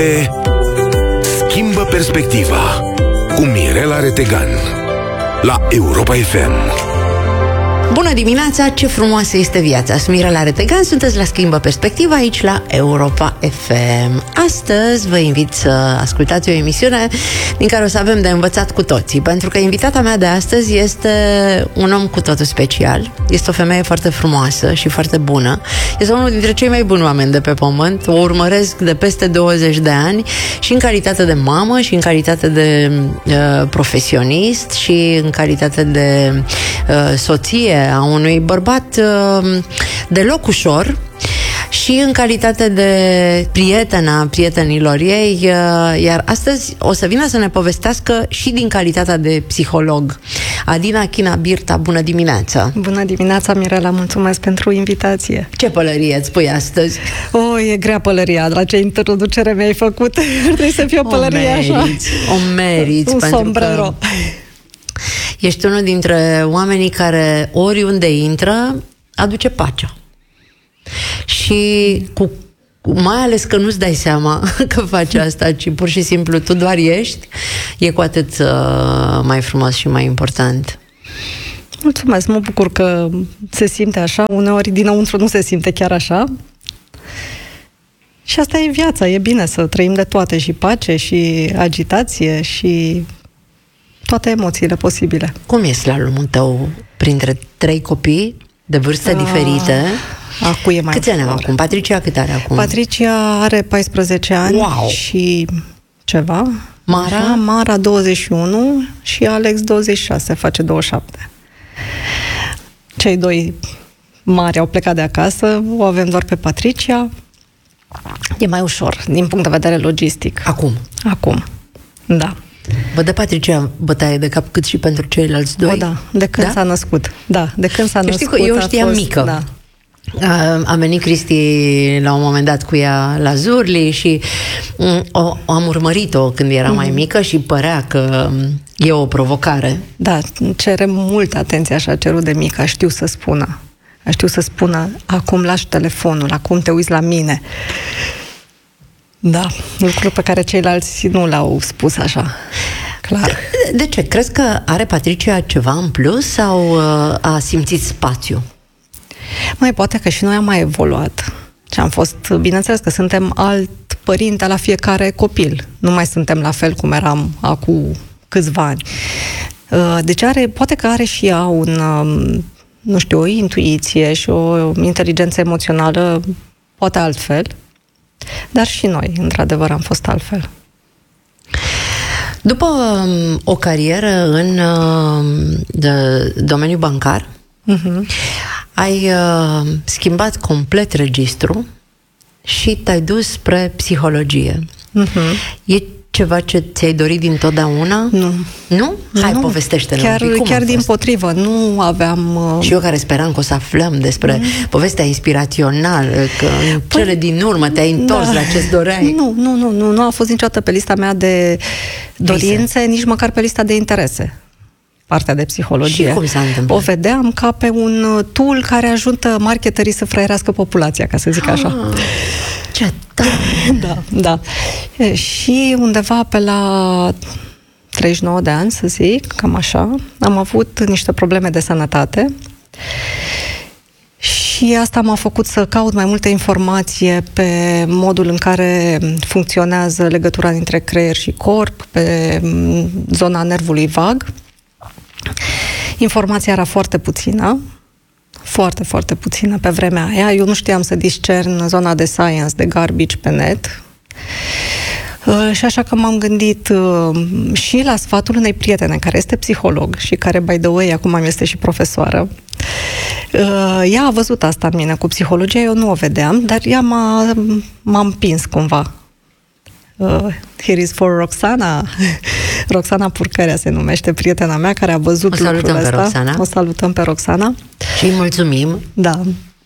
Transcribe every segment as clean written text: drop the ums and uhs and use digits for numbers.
Schimbă perspectiva cu Mirela Retegan la Europa FM. Bună dimineața, ce frumoasă este viața! Sunt Mirela Retegan, sunteți la Schimbă Perspectiva aici la Europa FM. Astăzi vă invit să ascultați o emisiune din care o să avem de învățat cu toții, pentru că invitata mea de astăzi este un om cu totul special. Este o femeie foarte frumoasă și foarte bună. Este unul dintre cei mai buni oameni de pe pământ. O urmăresc de peste 20 de ani și în calitate de mamă și în calitate de profesionist și în calitate de soție a unui bărbat deloc ușor și în calitate de prietena prietenilor ei, iar astăzi o să vină să ne povestească și din calitatea de psiholog. Adina China Birta, bună dimineața! Bună dimineața, Mirela, mulțumesc pentru invitație. Ce pălărie îți pui astăzi? E grea pălăria, la ce introducere mi-ai făcut. Trebuie să fie o pălărie așa. O meriți, un pentru sombrero. Că ești unul dintre oamenii care oriunde intră aduce pacea. Și mai ales că nu-ți dai seama că faci asta, ci pur și simplu tu doar ești, e cu atât mai frumos și mai important. Mulțumesc, mă bucur că se simte așa. Uneori dinăuntru nu se simte chiar așa. Și asta e viața, e bine să trăim de toate, și pace, și agitație, și toate emoțiile posibile. Cum e slalomul tău printre 3 copii de vârste diferite? Acum e mai Câți ani acum? Patricia cât are acum? Patricia are 14 ani. Wow. Și ceva. Mara? Așa, Mara 21 și Alex 26, face 27. Cei doi mari au plecat de acasă, o avem doar pe Patricia. E mai ușor, din punct de vedere logistic. Acum, da. Vă dă Patricia bătaie de cap cât și pentru ceilalți doi? Da, de când s-a născut. Da, de când s-a născut. Știi că eu știam mică. Da. A venit Cristi la un moment dat cu ea la Zurli și am urmărit-o când era mai mică și părea că e o provocare. Da, cere multă atenție, așa cerut de mică, știu să spună, acum lași telefonul, acum te uiți la mine. Da, lucruri pe care ceilalți nu l-au spus așa, clar. De ce? Crezi că are Patricia ceva în plus sau a simțit spațiu? Mai poate că și noi am mai evoluat. Și am fost, bineînțeles că suntem alt părinte la fiecare copil. Nu mai suntem la fel cum eram acum câțiva ani. Deci poate că are și ea o intuiție și o inteligență emoțională poate altfel. Dar și noi, într-adevăr, am fost altfel. După o carieră în domeniul bancar, ai schimbat complet registru și te-ai dus spre psihologie. E ceva ce ți-ai dorit dintotdeauna? Nu. Nu? Hai, povestește-ne un pic. Chiar dimpotrivă, nu aveam... Și eu care speram că o să aflăm despre povestea inspirațională, că în cele din urmă te-ai întors la ce-ți doreai. Nu a fost niciodată pe lista mea de dorințe, nici măcar pe lista de interese. Partea de psihologie. Și cum s-a întâmplat? O vedeam ca pe un tool care ajută marketerii să fraierească populația, ca să zic așa. Ce tare! Da. Și undeva pe la 39 de ani, să zic, cam așa, am avut niște probleme de sănătate și asta m-a făcut să caut mai multă informație pe modul în care funcționează legătura dintre creier și corp, pe zona nervului vag. Informația era foarte puțină, foarte, foarte puțină pe vremea aia. Eu nu știam să discern zona de science, de garbage pe net. Și așa că m-am gândit și la sfatul unei prietene care este psiholog și care, by the way, acum este și profesoară. Ea a văzut asta în mine cu psihologia, eu nu o vedeam, dar ea m-a împins cumva. Here is for Roxana. Roxana Purcărea se numește, prietena mea care a văzut lucrul ăsta. O salutăm pe Roxana. Și îi mulțumim. Da.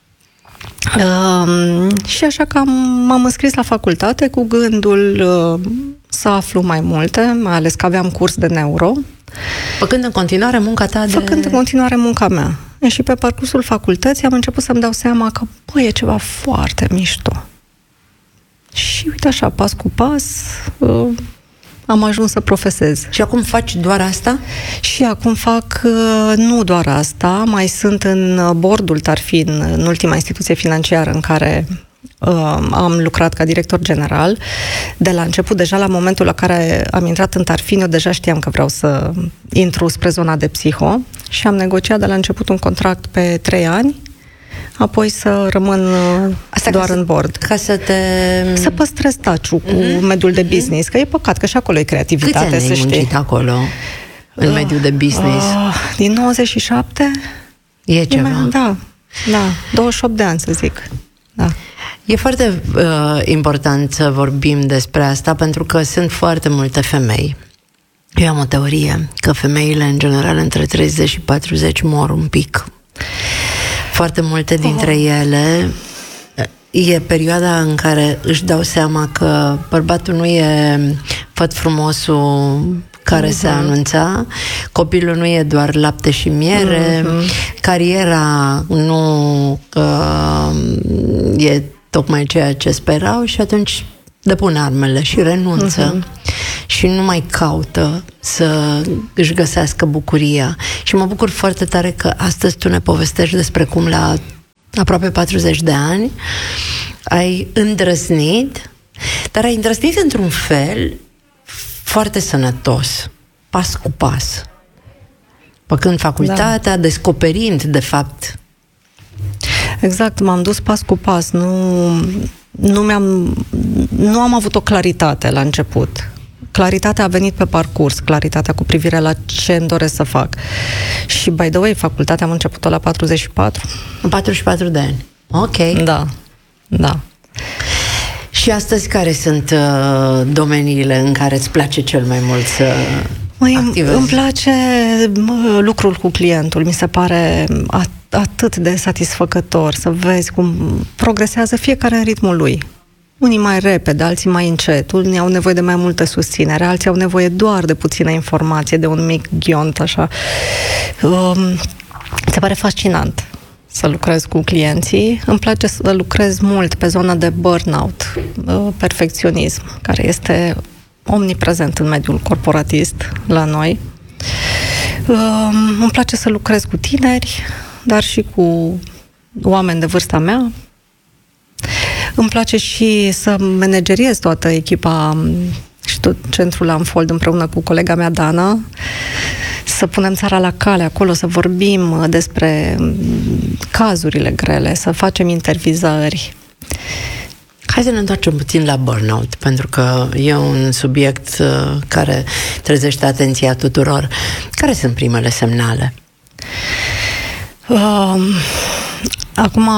Și așa că m-am înscris la facultate cu gândul să aflu mai multe, mai ales că aveam curs de neuro. Făcând în continuare munca ta Făcând în continuare munca mea. Și pe parcursul facultății am început să-mi dau seama că, e ceva foarte mișto. Și uite așa, pas cu pas, am ajuns să profesez. Și acum faci doar asta? Și acum fac nu doar asta, mai sunt în boardul Tarfin, în ultima instituție financiară în care am lucrat ca director general. De la început, deja la momentul la care am intrat în Tarfin, eu deja știam că vreau să intru spre zona de psiho și am negociat de la început un contract pe 3 ani, apoi să rămân doar în board. Ca să păstrez touch-ul cu mediul de business, că e păcat, că și acolo e creativitate, câți ani ai muncit acolo, în mediul de business? Din 97? E ceva. Da, 28 de ani, să zic. Da. E foarte important să vorbim despre asta, pentru că sunt foarte multe femei. Eu am o teorie că femeile, în general, între 30 și 40 mor un pic. Foarte multe dintre ele e perioada în care își dau seama că bărbatul nu e făt frumosul care se anunța, copilul nu e doar lapte și miere, cariera nu e tocmai ceea ce sperau și atunci depun armele și renunță și nu mai caută să își găsească bucuria. Și mă bucur foarte tare că astăzi tu ne povestești despre cum la aproape 40 de ani ai îndrăznit, dar ai îndrăznit într-un fel foarte sănătos, pas cu pas, făcând facultatea, descoperind de fapt. Exact, m-am dus pas cu pas, nu am avut o claritate la început. Claritatea a venit pe parcurs, claritatea cu privire la ce îmi doresc să fac. Și, by the way, facultatea am început-o la 44. 44 de ani. Ok. Da. Și astăzi care sunt domeniile în care îți place cel mai mult să activezi? Îmi place lucrul cu clientul. Mi se pare atât de satisfăcător să vezi cum progresează fiecare în ritmul lui. Unii mai repede, alții mai încet, unii au nevoie de mai multă susținere, alții au nevoie doar de puțină informație, de un mic ghiont, așa. Se pare fascinant să lucrez cu clienții. Îmi place să lucrez mult pe zona de burnout, perfecționism, care este omniprezent în mediul corporatist la noi. Îmi place să lucrez cu tineri, dar și cu oameni de vârsta mea. Îmi place și să manageriez toată echipa și tot centrul Unfold împreună cu colega mea, Dana, să punem țara la cale acolo, să vorbim despre cazurile grele, să facem intervizări. Hai să ne întoarcem puțin la burnout, pentru că e un subiect care trezește atenția tuturor. Care sunt primele semnale? Acum,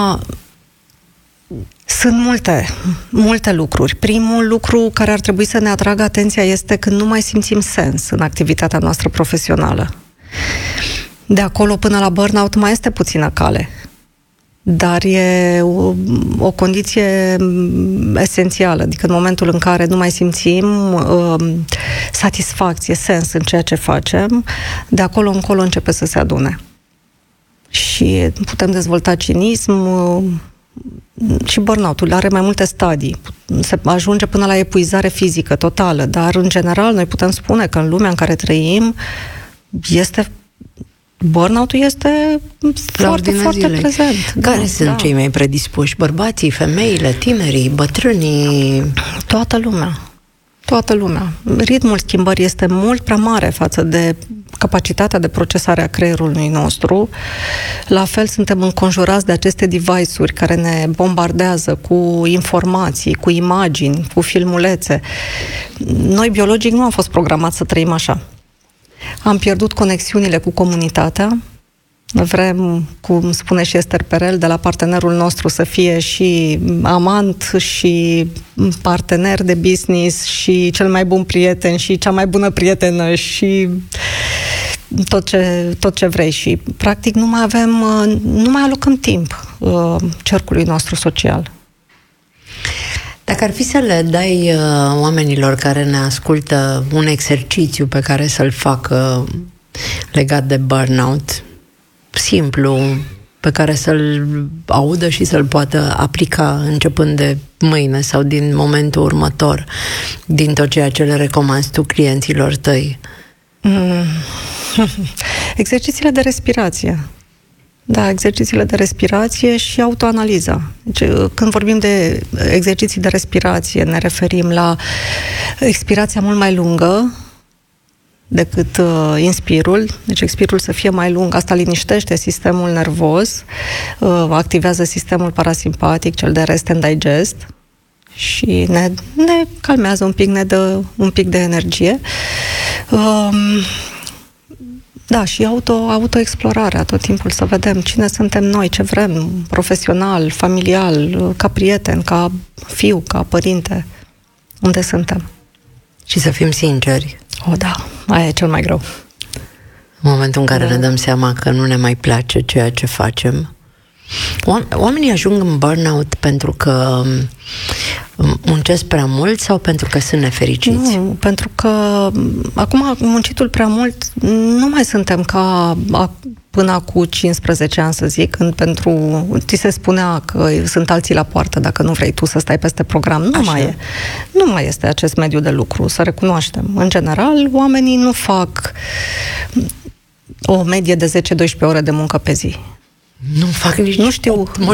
sunt multe lucruri. Primul lucru care ar trebui să ne atragă atenția este când nu mai simțim sens în activitatea noastră profesională. De acolo până la burnout mai este puțină cale. Dar e o condiție esențială, adică în momentul în care nu mai simțim satisfacție, sens în ceea ce facem, de acolo încolo începe să se adune. Și putem dezvolta cinism și burnout-ul are mai multe stadii. Se ajunge până la epuizare fizică totală, dar în general noi putem spune că în lumea în care trăim burnout-ul este foarte, foarte prezent. Care sunt cei mai predispuși? Bărbații, femeile, tinerii, bătrânii? Toată lumea. Ritmul schimbării este mult prea mare față de capacitatea de procesare a creierului nostru. La fel suntem înconjurați de aceste device-uri care ne bombardează cu informații, cu imagini, cu filmulețe. Noi, biologic, nu am fost programați să trăim așa. Am pierdut conexiunile cu comunitatea. Vrem, cum spune și Esther Perel, de la partenerul nostru să fie și amant și partener de business și cel mai bun prieten și cea mai bună prietenă și tot ce vrei. Și practic nu mai alocăm timp cercului nostru social. Dacă ar fi să le dai oamenilor care ne ascultă un exercițiu pe care să-l facă legat de burnout, simplu, pe care să-l audă și să-l poată aplica începând de mâine sau din momentul următor, din tot ceea ce le recomanzi tu clienților tăi? Exercițiile de respirație. Da, exercițiile de respirație și autoanaliza. Deci, când vorbim de exerciții de respirație, ne referim la expirația mult mai lungă decât inspirul. Deci expirul să fie mai lung, asta liniștește sistemul nervos, activează sistemul parasimpatic, cel de rest and digest, și ne calmează un pic, ne dă un pic de energie. Da, și autoexplorarea, tot timpul să vedem cine suntem noi, ce vrem, profesional, familial, ca prieten, ca fiu, ca părinte, unde suntem. Și să fim sinceri. O, da, aia e cel mai greu. În momentul în care ne dăm seama că nu ne mai place ceea ce facem. Oamenii ajung în burnout pentru că muncesc prea mult sau pentru că sunt nefericiți? Nu, pentru că acum muncitul prea mult nu mai suntem ca până acum 15 ani, să zic, când ți se spunea că sunt alții la poartă dacă nu vrei tu să stai peste program. Nu mai este acest mediu de lucru, să recunoaștem. În general, oamenii nu fac o medie de 10-12 ore de muncă pe zi. Nu fac nici... Nu știu.